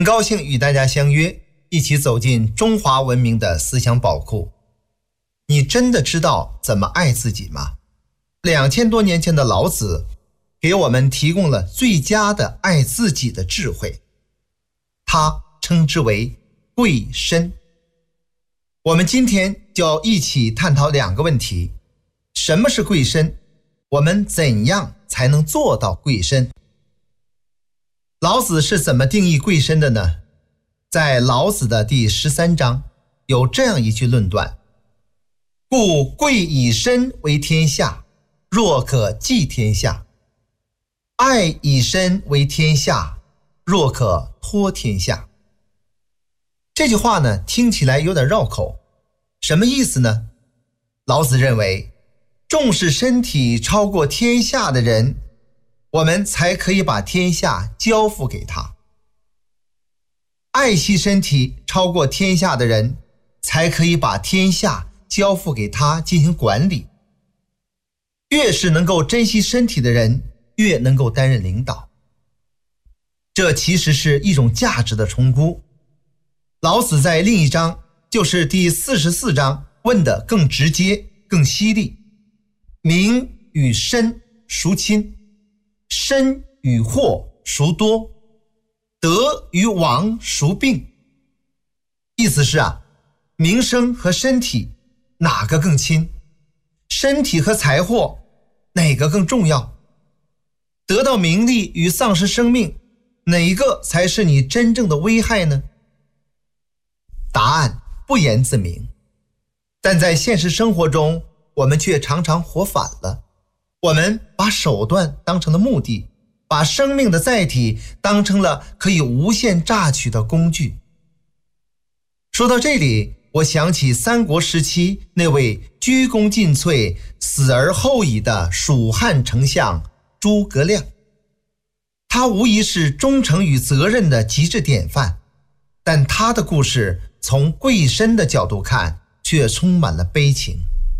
很高兴与大家相约，一起走进中华文明的思想宝库。你真的知道怎么爱自己吗？2000多年前的老子给我们提供了最佳的爱自己的智慧，他称之为贵身。我们今天就要一起探讨2个问题：什么是贵身？我们怎样才能做到贵身？老子是怎么定义贵身的呢？在老子的第13章有这样一句论断：故贵以身为天下，若可寄天下；爱以身为天下，若可托天下。这句话呢，听起来有点绕口，什么意思呢？老子认为，重视身体超过天下的人，我们才可以把天下交付给他；爱惜身体超过天下的人，才可以把天下交付给他进行管理。越是能够珍惜身体的人，越能够担任领导。这其实是一种价值的重估。老子在另一章，就是第44章，问得更直接更犀利：名与身孰亲？身与祸孰多？德与亡孰病？意思是名声和身体哪个更亲？身体和财货哪个更重要？得到名利与丧失生命，哪一个才是你真正的危害呢？答案不言自明，但在现实生活中，我们却常常活反了。我们把手段当成了目的，把生命的载体当成了可以无限榨取的工具。说到这里，我想起三国时期那位鞠躬尽瘁、死而后已的蜀汉丞相诸葛亮。他无疑是忠诚与责任的极致典范，但他的故事从贵身的角度看，却充满了悲情。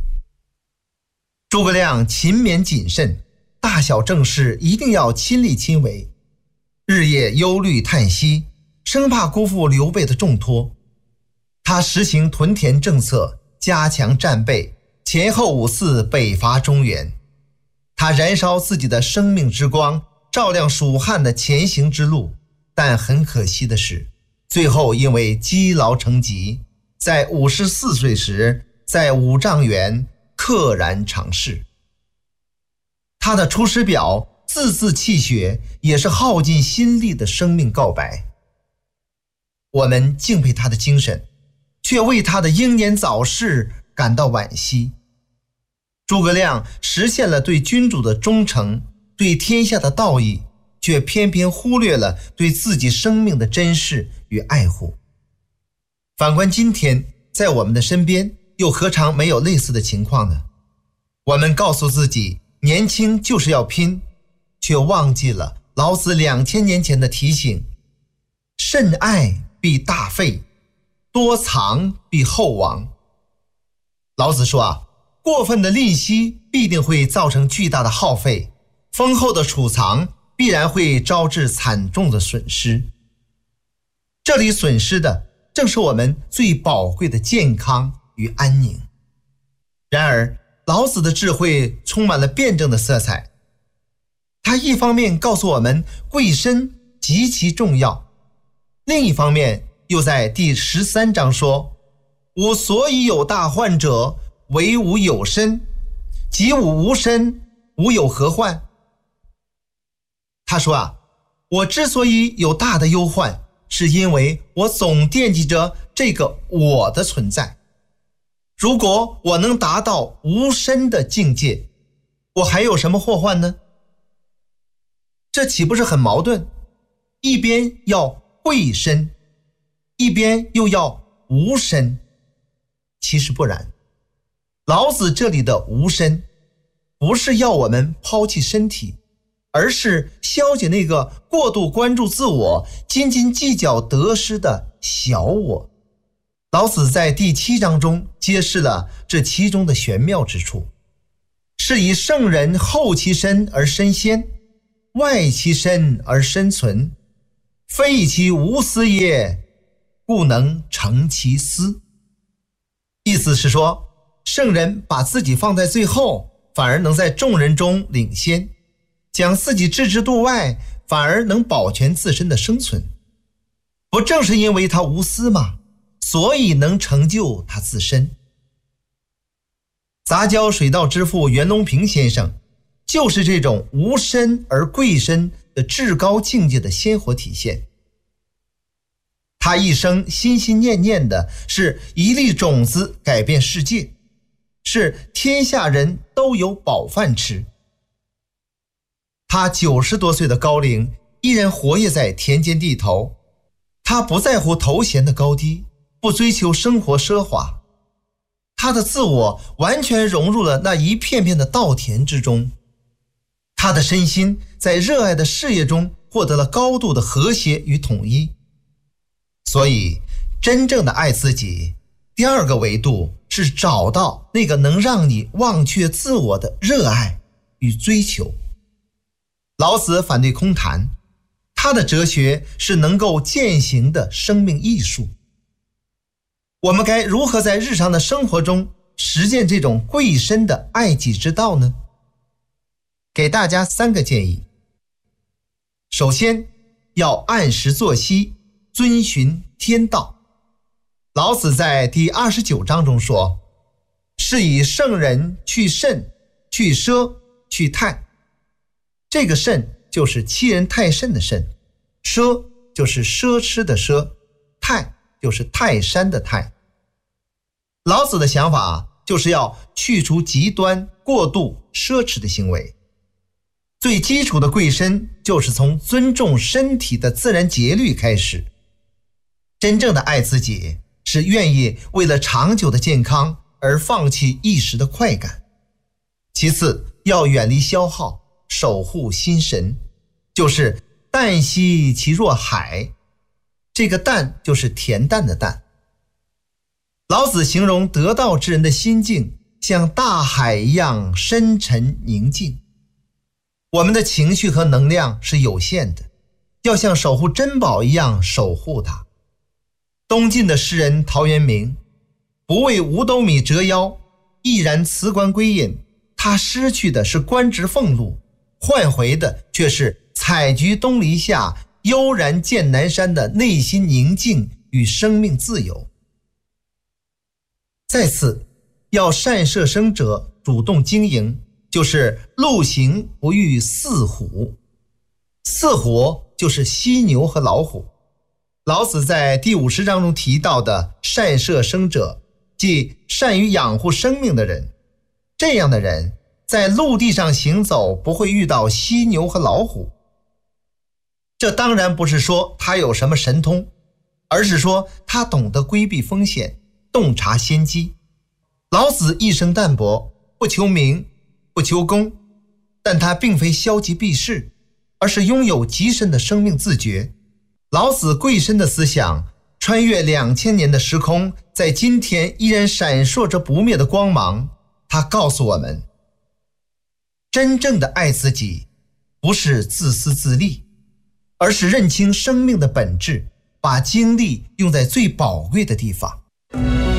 诸葛亮勤勉谨慎，大小政事一定要亲力亲为，日夜忧虑叹息，生怕辜负刘备的重托。他实行屯田政策，加强战备，前后5次北伐中原。他燃烧自己的生命之光，照亮蜀汉的前行之路，但很可惜的是，最后因为积劳成疾，在54岁时在五丈原溘然长逝。他的出师表字字泣血，也是耗尽心力的生命告白。我们敬佩他的精神，却为他的英年早逝感到惋惜。诸葛亮实现了对君主的忠诚，对天下的道义，却偏偏忽略了对自己生命的珍视与爱护。反观今天，在我们的身边又何尝没有类似的情况呢？我们告诉自己年轻就是要拼，却忘记了老子2000年前的提醒：慎爱必大费，多藏必后亡。老子说过分的吝惜必定会造成巨大的耗费，丰厚的储藏必然会招致惨重的损失。这里损失的正是我们最宝贵的健康与安宁。然而老子的智慧充满了辩证的色彩，他一方面告诉我们贵身极其重要，另一方面又在第13章说：吾所以有大患者，惟吾有身，及吾无身，吾有何患？他说我之所以有大的忧患，是因为我总惦记着这个我的存在。如果我能达到无身的境界，我还有什么祸患呢？这岂不是很矛盾？一边要贵身，一边又要无身。其实不然，老子这里的无身，不是要我们抛弃身体，而是消解那个过度关注自我、斤斤计较得失的小我。老子在第7章中揭示了这其中的玄妙之处，是以圣人后其身而身先，外其身而身存， 非以其无私也，故能成其私。意思是说，圣人把自己放在最后，反而能在众人中领先，将自己置之度外，反而能保全自身的生存。不正是因为他无私吗？所以能成就他自身。杂交水稻之父袁隆平先生就是这种无身而贵身的至高境界的鲜活体现。他一生心心念念的是一粒种子改变世界，是天下人都有饱饭吃。他90多岁的高龄依然活跃在田间地头，他不在乎头衔的高低，不追求生活奢华，他的自我完全融入了那一片片的稻田之中。他的身心在热爱的事业中获得了高度的和谐与统一。所以真正的爱自己，第二个维度是找到那个能让你忘却自我的热爱与追求。老子反对空谈，他的哲学是能够践行的生命艺术。我们该如何在日常的生活中实践这种贵身的爱己之道呢？给大家3个建议。首先，要按时作息，遵循天道。老子在第29章中说，是以圣人去慎，去奢，去泰。这个慎就是欺人太甚的慎，奢就是奢侈的奢，泰就是泰山的泰。老子的想法就是要去除极端过度奢侈的行为。最基础的贵身就是从尊重身体的自然节律开始。真正的爱自己是愿意为了长久的健康而放弃一时的快感。其次，要远离消耗，守护心神，就是淡兮其若海。这个淡就是恬淡的淡。老子形容得道之人的心境像大海一样深沉宁静。我们的情绪和能量是有限的，要像守护珍宝一样守护它。东晋的诗人陶渊明不为五斗米折腰，毅然辞官归隐。他失去的是官职俸禄，换回的却是采菊东篱下，悠然见南山的内心宁静与生命自由。再次，要善摄生者，主动经营，就是路行不遇四虎。四虎就是犀牛和老虎。老子在第50章中提到的善摄生者，即善于养护生命的人。这样的人在陆地上行走不会遇到犀牛和老虎。这当然不是说他有什么神通，而是说他懂得规避风险，洞察先机。老子一生淡泊，不求名，不求功，但他并非消极避世，而是拥有极深的生命自觉。老子贵身的思想穿越2000年的时空，在今天依然闪烁着不灭的光芒。他告诉我们，真正的爱自己不是自私自利，而是认清生命的本质，把精力用在最宝贵的地方。